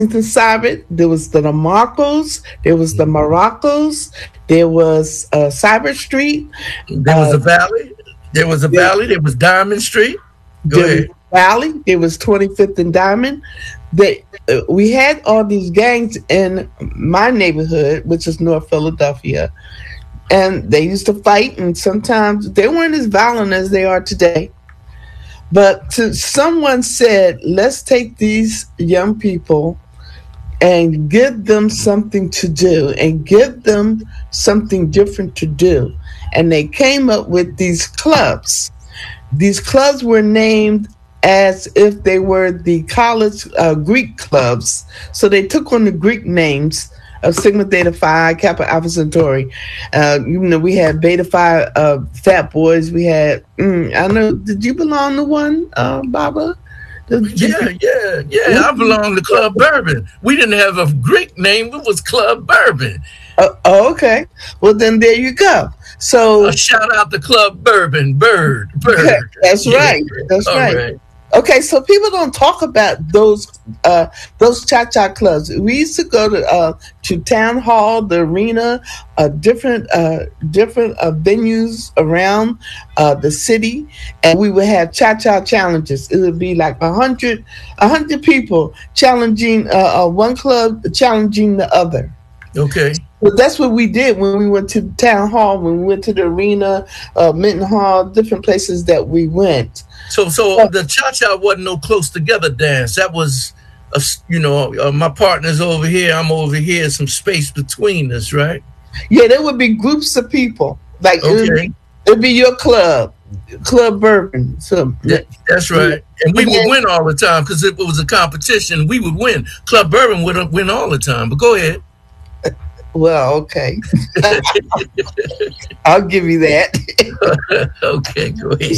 Cyber, there was the Marcos, there was the Moroccos, there was Cyber Street, There was uh, a valley. There was a there, valley. There was Diamond Street. Go there was ahead. Valley, there was 25th and Diamond. We had all these gangs in my neighborhood, which is North Philadelphia, and they used to fight, and sometimes they weren't as violent as they are today. But someone said, let's take these young people and give them something to do and give them something different to do. And they came up with these clubs. These clubs were named as if they were the college Greek clubs. So they took on the Greek names of Sigma Theta Phi, Kappa Alpha Centauri. We had Beta Phi, Fat Boys. We had, I know, did you belong to one, Baba? Yeah. I belong to Club Bourbon. We didn't have a Greek name. It was Club Bourbon. Okay. Well, then there you go. So a shout out to Club Bourbon. Bird. That's right. That's right. Okay, so people don't talk about those cha-cha clubs. We used to go to town hall, the arena, different venues around the city, and we would have cha-cha challenges. It would be like 100 people challenging one club, challenging the other. Okay. But that's what we did when we went to the town hall, when we went to the arena, Minton Hall, different places that we went. So the cha-cha wasn't no close together dance. That was, my partner's over here, I'm over here, some space between us, right? Yeah, there would be groups of people. Like, okay. It'd be your club, Club Bourbon. So that's right. And we would win all the time because it was a competition. We would win. Club Bourbon would win all the time. But go ahead. Well, okay. I'll give you that. Okay, go ahead.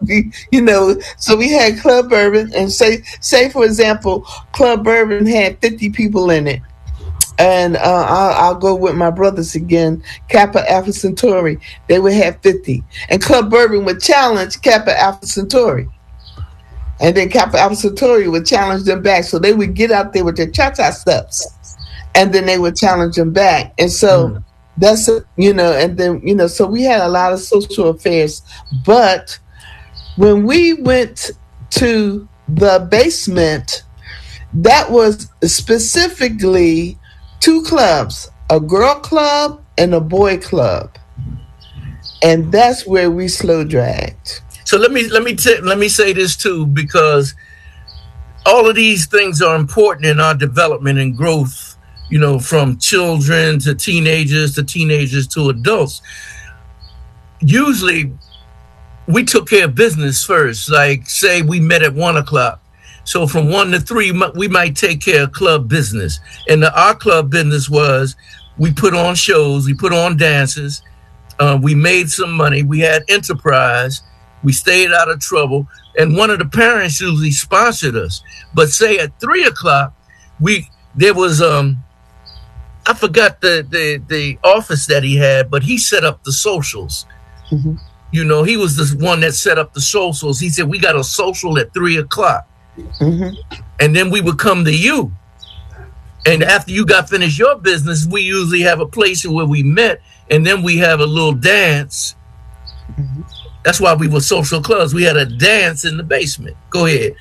So we had Club Bourbon, and say for example, Club Bourbon had 50 people in it. And I'll go with my brothers again, Kappa Alpha Centauri. They would have 50. And Club Bourbon would challenge Kappa Alpha Centauri. And then Kappa Alpha Centauri would challenge them back. So they would get out there with their cha-cha steps. And then they would challenge them back. And so that's, so we had a lot of social affairs. But when we went to the basement, that was specifically two clubs, a girl club and a boy club. And that's where we slow dragged. So let me say this too, because all of these things are important in our development and growth. From children to teenagers to adults. Usually, we took care of business first. Like, say we met at 1:00. So from 1 to 3, we might take care of club business. And our club business was, we put on shows, we put on dances, we made some money, we had enterprise, we stayed out of trouble, and one of the parents usually sponsored us. But say at 3:00, there was I forgot the office that he had, but he set up the socials. Mm-hmm. He was the one that set up the socials. He said, we got a social at 3:00. Mm-hmm. And then we would come to you. And after you got finished your business, we usually have a place where we met, and then we have a little dance. Mm-hmm. That's why we were social clubs. We had a dance in the basement. Go ahead.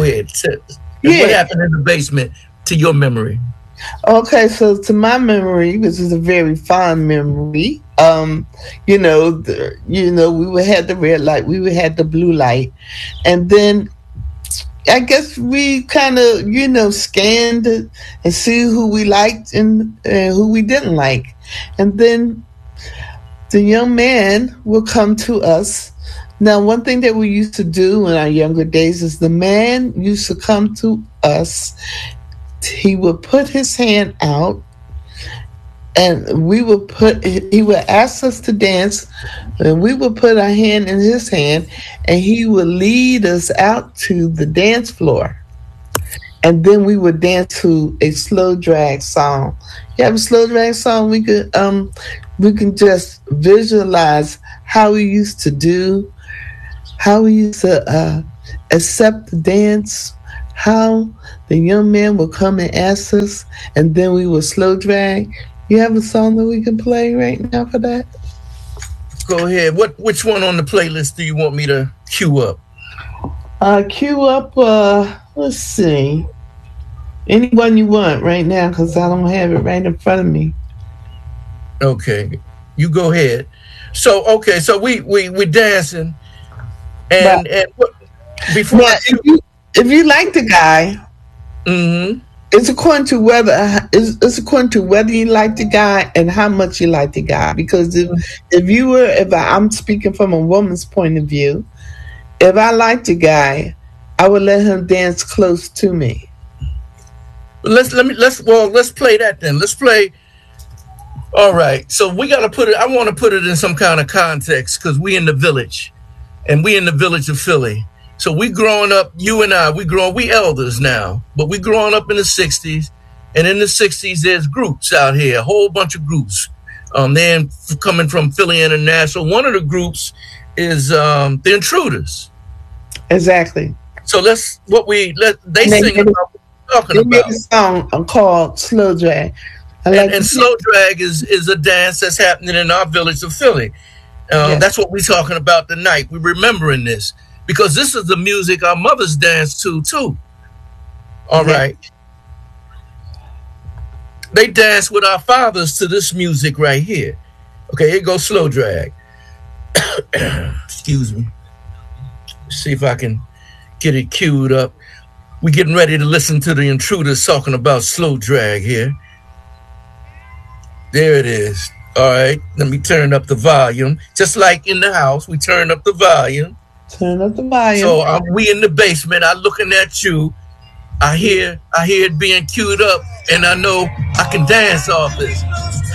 What happened in the basement to your memory? Okay, so to my memory, which is a very fond memory, we would have the red light, we would have the blue light, and then I guess we kind of, scanned and see who we liked and who we didn't like, and then the young man will come to us. Now, one thing that we used to do in our younger days is the man used to come to us. He would put his hand out, and he would ask us to dance, and we would put our hand in his hand, and he would lead us out to the dance floor. And then we would dance to a slow drag song. You have a slow drag song? We can just visualize how we used to accept the dance, how the young man would come and ask us, and then we would slow drag. You have a song that we can play right now for that? Go ahead. Which one on the playlist do you want me to cue up? Cue up, let's see. Anyone you want right now, because I don't have it right in front of me. Okay. You go ahead. So, okay, so we dancing. And, But, and what, before if you like the guy, mm-hmm. it's according to whether you like the guy and how much you like the guy. Because I'm speaking from a woman's point of view, if I like the guy, I would let him dance close to me. Let's play that then. Let's play. All right. So we got to put it. I want to put it in some kind of context because we in the village, and we in the village of Philly. So we growing up. You and I. We elders now, but we growing up in the '60s, and in the '60s there's groups out here, a whole bunch of groups. They're coming from Philly International. One of the groups is the Intruders. Exactly. So they sing about. They made a song called Slow Drag. And Slow Drag is a dance that's happening in our village of Philly. Yes. That's what we're talking about tonight. We're remembering this because this is the music our mothers dance to too. All right. They dance with our fathers to this music right here. Okay, here goes Slow Drag. Excuse me. Let's see if I can get it queued up. We're getting ready to listen to the Intruders talking about Slow Drag here. There it is. All right. Let me turn up the volume. Just like in the house, we turn up the volume. Turn up the volume. So we in the basement. I'm looking at you. I hear it being queued up, and I know I can dance off this.